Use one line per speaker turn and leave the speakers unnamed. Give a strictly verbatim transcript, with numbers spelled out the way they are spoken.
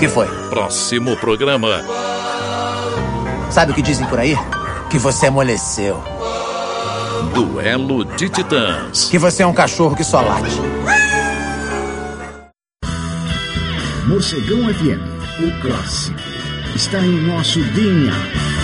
que foi?
Próximo programa.
Sabe o que dizem por aí? Que você amoleceu.
Duelo de Titãs.
Que você é um cachorro que só late.
Morcegão F M, o clássico, está em nosso D N A.